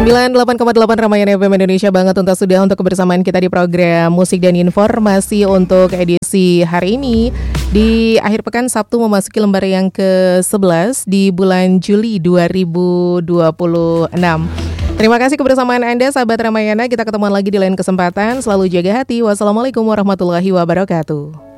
98,8 Ramayana FM Indonesia banget untuk kebersamaan kita di program Musik dan Informasi untuk edisi hari ini di akhir pekan Sabtu memasuki lembar yang ke-11 di bulan Juli 2026. Terima kasih kebersamaan Anda sahabat Ramayana, kita ketemu lagi di lain kesempatan. Selalu jaga hati. Wassalamualaikum warahmatullahi wabarakatuh.